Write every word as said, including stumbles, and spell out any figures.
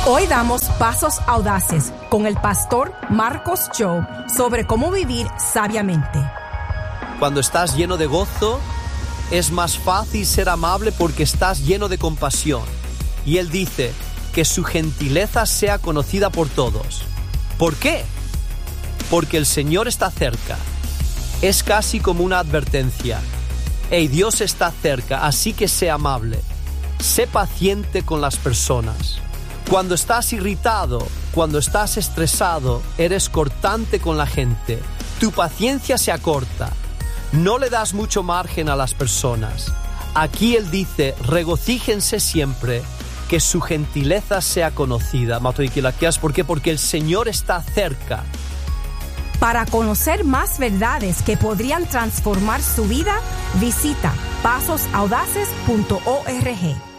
Hoy damos pasos audaces con el pastor Marcos Job sobre cómo vivir sabiamente. Cuando estás lleno de gozo, es más fácil ser amable porque estás lleno de compasión. Y él dice que su gentileza sea conocida por todos. ¿Por qué? Porque el Señor está cerca. Es casi como una advertencia. Hey, Dios está cerca, así que sé amable. Sé paciente con las personas. Cuando estás irritado, cuando estás estresado, eres cortante con la gente. Tu paciencia se acorta. No le das mucho margen a las personas. Aquí él dice, regocíjense siempre, que su gentileza sea conocida. ¿Por qué? Porque el Señor está cerca. Para conocer más verdades que podrían transformar su vida, visita pasos audaces punto org.